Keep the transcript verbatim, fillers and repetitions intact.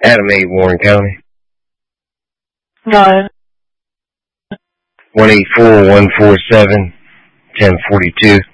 Adam eight, Warren County. Nine. one eight four, one four seven, ten forty-two.